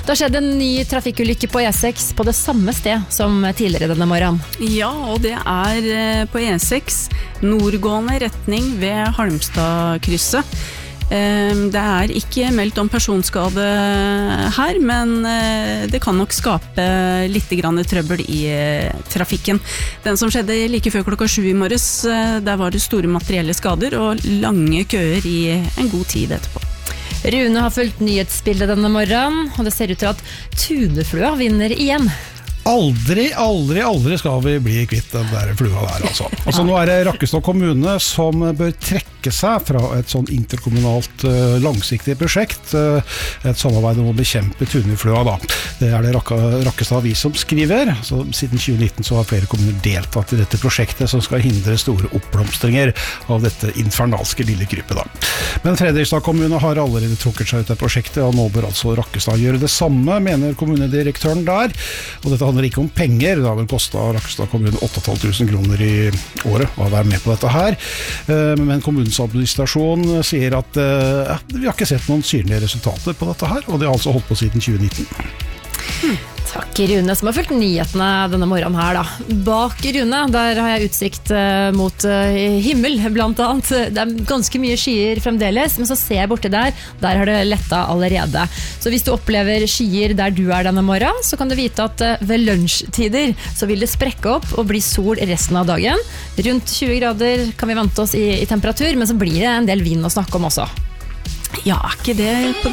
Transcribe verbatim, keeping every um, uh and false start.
Det har skjedd en ny trafikkulykke på E seks på det samme sted som tidligere denne morgenen. Ja, og det er på E seks, nordgående retning ved Halmstadkrysset. Det er ikke meldt om personskade her, men det kan nok skape litt grann trøbbel i trafikken. Den som skjedde like før klokka sju i morges, der var det store materielle skader og lange køer i en god tid etterpå. Rune har fulgt nyhetsbildet denne morgenen, og det ser ut til at tuneflua vinner igjen. Aldri, aldri, aldri skal vi bli kvitt den der flua der, altså. Altså nå er det Rakkestad kommune som bør trekke seg fra et sånn interkommunalt uh, langsiktig prosjekt, uh, et samarbeid om å bekjempe tuneflua da. Det er det Rakka, Rakkestad Avis som skriver. Så siden tjue nitten så har flere kommuner deltatt i dette prosjektet som skal hindre store oppblomstringer av dette infernalske lille krypet da. Men Fredrikstad kommune har allerede trukket seg ut av prosjektet, og nå bør altså Rakkestad gjøre det samme, mener kommunedirektøren der. Og dette handler ikke om penger, det har vel kostet Rakkestad kommune åtte tusen fem hundre kroner i året å være med på dette her. Men kommunens administrasjon sier at ja, vi har ikke sett noen synlige resultater på dette her, og det har altså holdt på siden tjue nitten. Hmm. Takk Rune, som har fulgt nyhetene denne morgenen her da. Bak Rune, der har jeg utsikt uh, mot uh, himmel, blant annet. Det er ganske mye skyer fremdeles, men så ser jeg borte der, der har det lettet allerede. Så hvis du opplever skyer der du er denne morgenen, så kan du vite at uh, ved lunsjtider så vil det sprekke opp og bli sol resten av dagen. Rundt tjue grader kan vi vente oss i, i temperatur, men så blir det en del vind å snakke om også. Ja, er ikke det på